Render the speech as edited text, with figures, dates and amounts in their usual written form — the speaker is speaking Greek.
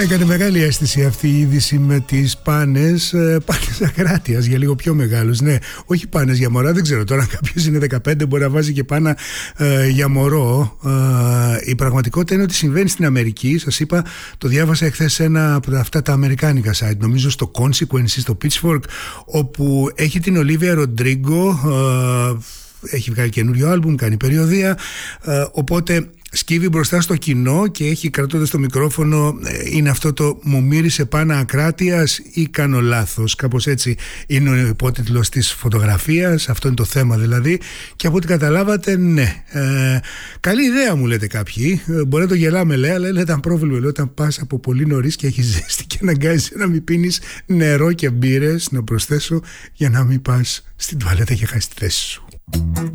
Έκανε μεγάλη αίσθηση αυτή η είδηση με τις πάνες ακράτειας για λίγο πιο μεγάλους. Ναι, όχι πάνες για μωρά, δεν ξέρω τώρα αν κάποιος είναι 15 μπορεί να βάζει και πάνα για μωρό. Η πραγματικότητα είναι ότι συμβαίνει στην Αμερική. Σας είπα, το διάβασα εχθές σε ένα από αυτά τα αμερικάνικα site, νομίζω στο Consequence, στο Pitchfork, όπου έχει την Olivia Rodrigo, έχει βγάλει καινούριο άλμπουμ, κάνει περιοδεία, οπότε σκύβει μπροστά στο κοινό και έχει, κρατώντας το μικρόφωνο, είναι αυτό το «Μου μύρισε πάνα ακράτειας» ή κάνω λάθος? Κάπως έτσι είναι ο υπότιτλος της φωτογραφίας, αυτό είναι το θέμα δηλαδή, και από ό,τι καταλάβατε, ναι, καλή ιδέα μου λέτε κάποιοι, μπορεί να το γελάμε λέει, αλλά είναι ένα πρόβλημα, λέει, όταν πας από πολύ νωρίς και έχεις ζέστη και αναγκάζεσαι να μην πίνεις νερό και μπύρες, να προσθέσω, για να μην πας στην τουαλέτα και χάσεις τη θέση σου.